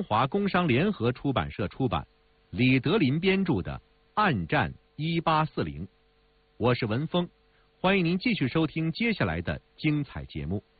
中华工商联合出版社出版，李德林编著的《暗战1840》。我是文峰，欢迎您继续收听接下来的精彩节目。